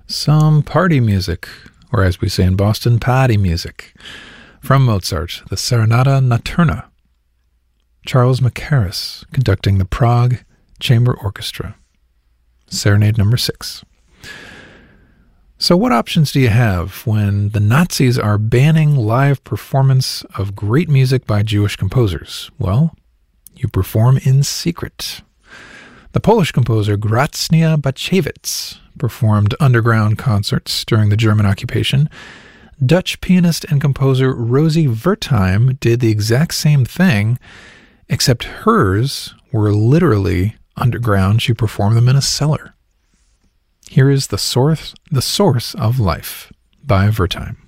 Some party music, or as we say in Boston, party music. From Mozart, the Serenata Notturna. Charles Mackerras conducting the Prague Chamber Orchestra. Serenade number 6. So what options do you have when the Nazis are banning live performance of great music by Jewish composers? Well, you perform in secret. The Polish composer Gracnia Bachewicz performed underground concerts during the German occupation. Dutch pianist and composer Rosie Wertheim did the exact same thing, except hers were literally underground. She performed them in a cellar. Here is The Source of Life by Wertheim.